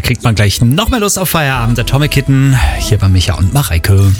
Da kriegt man gleich noch mehr Lust auf Feierabend. Atomic Kitten, hier bei Micha und Mareike.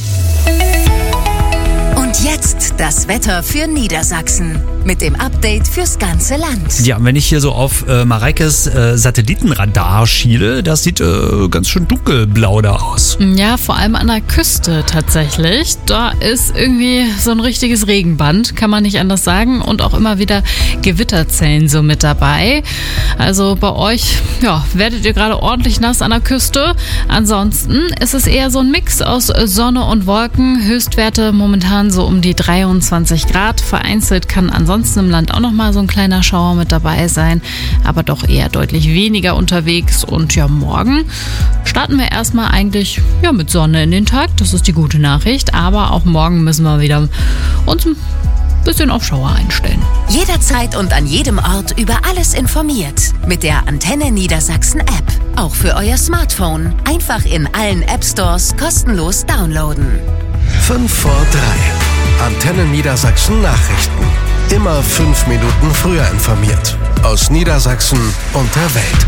Und jetzt das Wetter für Niedersachsen mit dem Update fürs ganze Land. Ja, wenn ich hier so auf Mareikes Satellitenradar schiele, das sieht ganz schön dunkelblau da aus. Ja, vor allem an der Küste tatsächlich. Da ist irgendwie so ein richtiges Regenband, kann man nicht anders sagen. Und auch immer wieder Gewitterzellen so mit dabei. Also bei euch, ja, werdet ihr gerade ordentlich nass an der Küste. Ansonsten ist es eher so ein Mix aus Sonne und Wolken. Höchstwerte momentan so um die 23 Grad. Vereinzelt kann ansonsten im Land auch nochmal so ein kleiner Schauer mit dabei sein, aber doch eher deutlich weniger unterwegs. Und ja, morgen starten wir erstmal eigentlich mit Sonne in den Tag. Das ist die gute Nachricht, aber auch morgen müssen wir wieder uns ein bisschen auf Schauer einstellen. Jederzeit und an jedem Ort über alles informiert. Mit der Antenne Niedersachsen App. Auch für euer Smartphone. Einfach in allen App Stores kostenlos downloaden. 5 vor 3. Antenne Niedersachsen Nachrichten. Immer 5 Minuten früher informiert. Aus Niedersachsen und der Welt.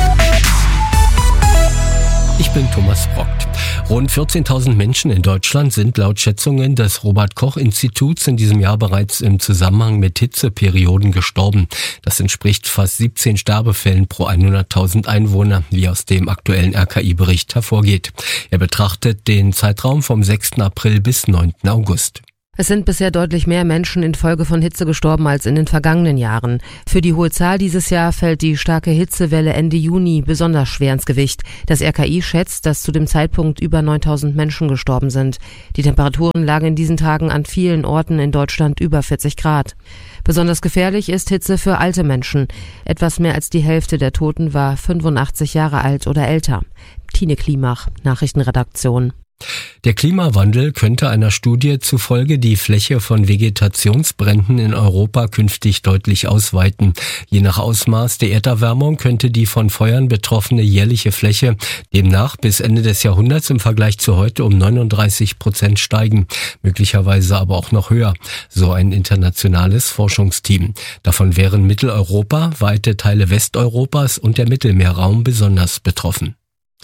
Ich bin Thomas Brockt. Rund 14.000 Menschen in Deutschland sind laut Schätzungen des Robert-Koch-Instituts in diesem Jahr bereits im Zusammenhang mit Hitzeperioden gestorben. Das entspricht fast 17 Sterbefällen pro 100.000 Einwohner, wie aus dem aktuellen RKI-Bericht hervorgeht. Er betrachtet den Zeitraum vom 6. April bis 9. August. Es sind bisher deutlich mehr Menschen infolge von Hitze gestorben als in den vergangenen Jahren. Für die hohe Zahl dieses Jahr fällt die starke Hitzewelle Ende Juni besonders schwer ins Gewicht. Das RKI schätzt, dass zu dem Zeitpunkt über 9.000 Menschen gestorben sind. Die Temperaturen lagen in diesen Tagen an vielen Orten in Deutschland über 40 Grad. Besonders gefährlich ist Hitze für alte Menschen. Etwas mehr als die Hälfte der Toten war 85 Jahre alt oder älter. Tine Klimach, Nachrichtenredaktion. Der Klimawandel könnte einer Studie zufolge die Fläche von Vegetationsbränden in Europa künftig deutlich ausweiten. Je nach Ausmaß der Erderwärmung könnte die von Feuern betroffene jährliche Fläche demnach bis Ende des Jahrhunderts im Vergleich zu heute um 39% steigen, möglicherweise aber auch noch höher, so ein internationales Forschungsteam. Davon wären Mitteleuropa, weite Teile Westeuropas und der Mittelmeerraum besonders betroffen.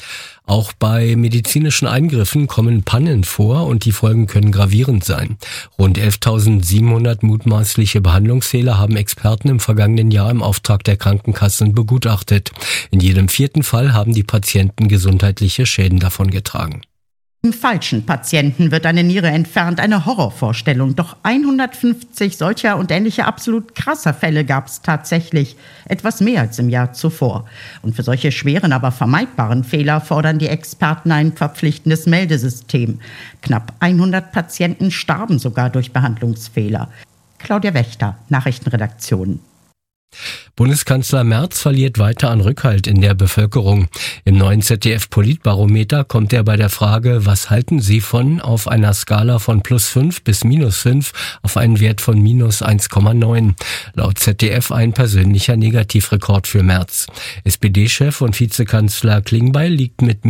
Auch bei medizinischen Eingriffen kommen Pannen vor und die Folgen können gravierend sein. Rund 11.700 mutmaßliche Behandlungsfehler haben Experten im vergangenen Jahr im Auftrag der Krankenkassen begutachtet. In jedem 4. Fall haben die Patienten gesundheitliche Schäden davongetragen. Im falschen Patienten wird eine Niere entfernt, eine Horrorvorstellung. Doch 150 solcher und ähnlicher absolut krasser Fälle gab es tatsächlich. Etwas mehr als im Jahr zuvor. Und für solche schweren, aber vermeidbaren Fehler fordern die Experten ein verpflichtendes Meldesystem. Knapp 100 Patienten starben sogar durch Behandlungsfehler. Claudia Wächter, Nachrichtenredaktion. Bundeskanzler Merz verliert weiter an Rückhalt in der Bevölkerung. Im neuen ZDF-Politbarometer kommt er bei der Frage, was halten Sie von, auf einer Skala von +5 bis -5 auf einen Wert von -1,9. Laut ZDF ein persönlicher Negativrekord für Merz. SPD-Chef und Vizekanzler Klingbeil liegt mit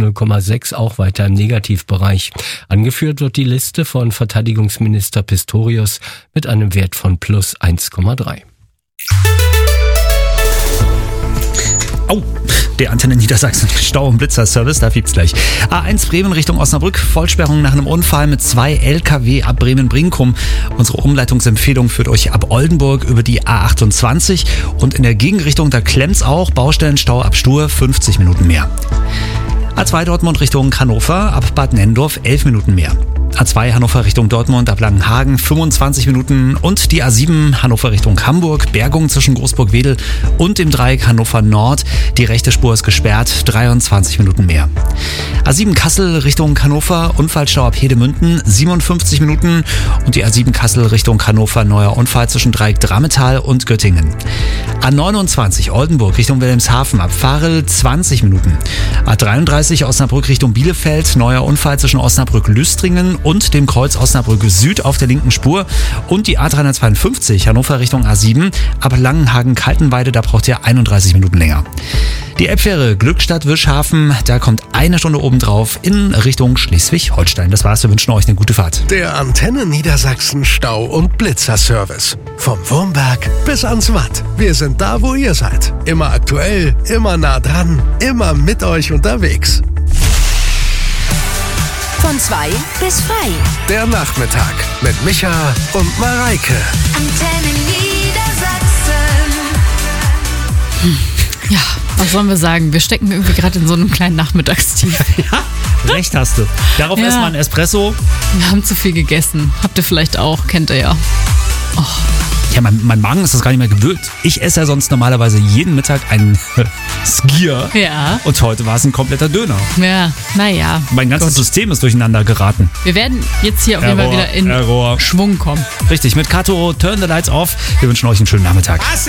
-0,6 auch weiter im Negativbereich. Angeführt wird die Liste von Verteidigungsminister Pistorius mit einem Wert von +1,3. Oh, der Antenne Niedersachsen Stau- und Blitzerservice, da piept's gleich. A1 Bremen Richtung Osnabrück, Vollsperrung nach einem Unfall mit 2 LKW ab Bremen-Brinkum. Unsere Umleitungsempfehlung führt euch ab Oldenburg über die A28 und in der Gegenrichtung, da klemmt's auch, Baustellenstau ab Stur, 50 Minuten mehr. A2 Dortmund Richtung Hannover, ab Bad Nenndorf 11 Minuten mehr. A2 Hannover Richtung Dortmund, ab Langenhagen 25 Minuten und die A7 Hannover Richtung Hamburg, Bergung zwischen Großburg-Wedel und dem Dreieck Hannover Nord. Die rechte Spur ist gesperrt, 23 Minuten mehr. A7 Kassel Richtung Hannover, Unfallstau ab Hedemünden, 57 Minuten und die A7 Kassel Richtung Hannover, neuer Unfall zwischen Dreieck Drametal und Göttingen. A29 Oldenburg Richtung Wilhelmshaven, ab Varel 20 Minuten. A33 Osnabrück Richtung Bielefeld, neuer Unfall zwischen Osnabrück-Lüstringen und dem Kreuz Osnabrück Süd auf der linken Spur und die A352 Hannover Richtung A7 ab Langenhagen-Kaltenweide, da braucht ihr 31 Minuten länger. Die App-Fähre Glückstadt-Wischhafen, da kommt eine Stunde obendrauf in Richtung Schleswig-Holstein. Das war's, wir wünschen euch eine gute Fahrt. Der Antenne Niedersachsen Stau- und Blitzer-Service. Vom Wurmberg bis ans Watt. Wir sind da, wo ihr seid. Immer aktuell, immer nah dran, immer mit euch unterwegs. Von 2 bis frei. Der Nachmittag mit Micha und Mareike. Antenne Niedersachsen. Ja, was sollen wir sagen? Wir stecken irgendwie gerade in so einem kleinen Nachmittagstief. Ja, recht hast du. Darauf Ja. erstmal ein Espresso. Wir haben zu viel gegessen. Habt ihr vielleicht auch, kennt ihr ja. Ja, mein Magen ist das gar nicht mehr gewöhnt. Ich esse ja sonst normalerweise jeden Mittag einen Skier. Ja. Und heute war es ein kompletter Döner. Ja, naja. Mein ganzes System ist durcheinander geraten. Wir werden jetzt hier auf jeden Fall wieder in Error. Schwung kommen. Richtig, mit Kato, Turn the Lights Off. Wir wünschen euch einen schönen Nachmittag.